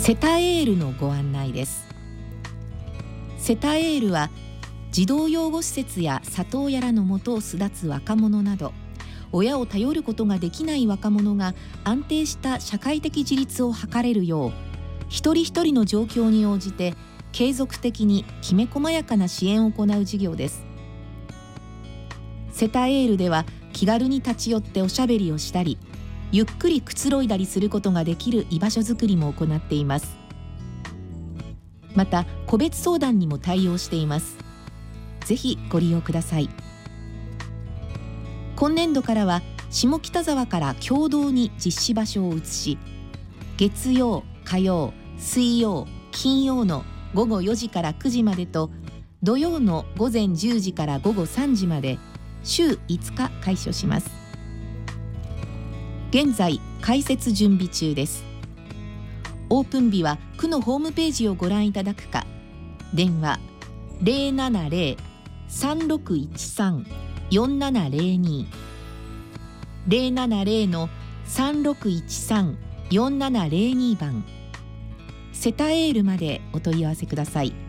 セタエールのご案内です。セタエールは児童養護施設や里親らのもとを巣立つ若者など、親を頼ることができない若者が安定した社会的自立を図れるよう、一人一人の状況に応じて継続的にきめ細やかな支援を行う事業です。セタエールでは気軽に立ち寄っておしゃべりをしたり、ゆっくりくつろいだりすることができる居場所づくりも行っています。また個別相談にも対応しています。ぜひご利用ください。今年度からは下北沢から経堂に実施場所を移し、月曜、火曜、水曜、金曜の午後4時から9時までと、土曜の午前10時から午後3時まで週5日開所します。現在開設準備中です。オープン日は区のホームページをご覧いただくか、電話 070-3613-4702 070-3613-4702番セタエールまでお問い合わせください。